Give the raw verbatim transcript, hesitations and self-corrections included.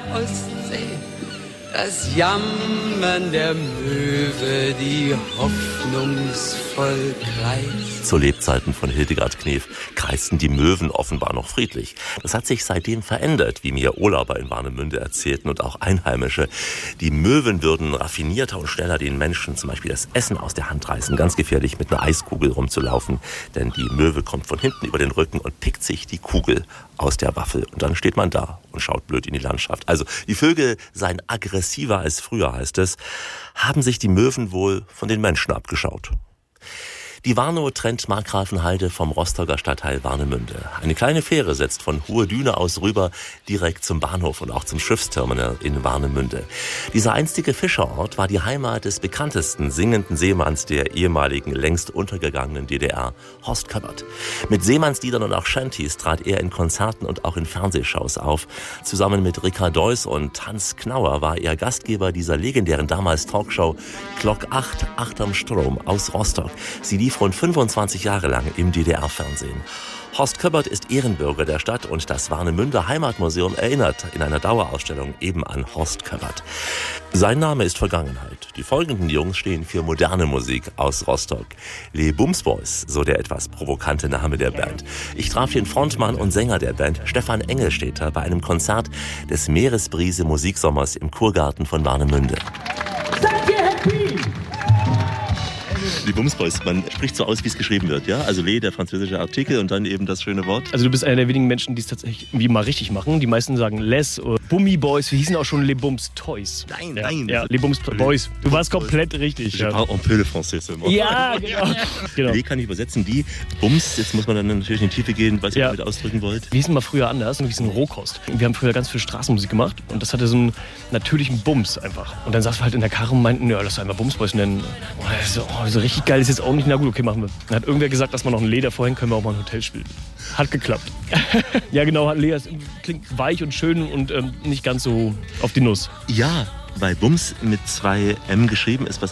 Ostsee. Das Jammern der Möwe, die hoffnungsvoll kreist. Zu Lebzeiten von Hildegard Knef kreisten die Möwen offenbar noch friedlich. Das hat sich seitdem verändert, wie mir Urlauber in Warnemünde erzählten und auch Einheimische. Die Möwen würden raffinierter und schneller den Menschen zum Beispiel das Essen aus der Hand reißen. Ganz gefährlich, mit einer Eiskugel rumzulaufen. Denn die Möwe kommt von hinten über den Rücken und pickt sich die Kugel aus der Waffel. Und dann steht man da und schaut blöd in die Landschaft. Also die Vögel seien aggressiver als früher, heißt es. Haben sich die Möwen wohl von den Menschen abgeschaut. Die Warnow trennt Markgrafenheide vom Rostocker Stadtteil Warnemünde. Eine kleine Fähre setzt von Hohe Düne aus rüber direkt zum Bahnhof und auch zum Schiffsterminal in Warnemünde. Dieser einstige Fischerort war die Heimat des bekanntesten singenden Seemanns der ehemaligen, längst untergegangenen D D R, Horst Köppert. Mit Seemannsliedern und auch Shanties trat er in Konzerten und auch in Fernsehshows auf. Zusammen mit Rika Deuss und Hans Knauer war er Gastgeber dieser legendären damals Talkshow Glock acht, acht am Strom aus Rostock. Sie lief rund fünfundzwanzig Jahre lang im D D R-Fernsehen. Horst Köppert ist Ehrenbürger der Stadt und das Warnemünder Heimatmuseum erinnert in einer Dauerausstellung eben an Horst Köppert. Sein Name ist Vergangenheit. Die folgenden Jungs stehen für moderne Musik aus Rostock. Les Bumsboys, so der etwas provokante Name der Band. Ich traf den Frontmann und Sänger der Band, Stefan Engelstädter, bei einem Konzert des Meeresbrise Musiksommers im Kurgarten von Warnemünde. Seid ihr happy? Die Bumsboys, man spricht so aus, wie es geschrieben wird, ja? Also Le, der französische Artikel und dann eben das schöne Wort. Also du bist einer der wenigen Menschen, die es tatsächlich irgendwie mal richtig machen. Die meisten sagen Les oder Bummy Boys. Wir hießen auch schon Les Bums Toys. Nein, ja, nein. Ja, Les Bums Boys. Du warst komplett richtig. Je parle un peu le français seulement. Ja, genau. genau. Le kann ich übersetzen, die Bums, jetzt muss man dann natürlich in die Tiefe gehen, was ihr ja. damit ausdrücken wollt. Wir hießen mal früher anders, wir hießen Rohkost. Wir haben früher ganz viel Straßenmusik gemacht und das hatte so einen natürlichen Bums einfach. Und dann saßen wir halt in der Karre und meinten, ja, lass doch einmal Bumsboys nennen. Oh, so, oh, so richtig geil ist jetzt auch nicht. Na gut, okay, machen wir. Dann hat irgendwer gesagt, dass man noch ein Leder vorhin können wir auch mal ein Hotel spielen. Hat geklappt. Ja, genau, Leder klingt weich und schön und ähm, nicht ganz so auf die Nuss. Ja, weil Bums mit zwei M geschrieben ist, was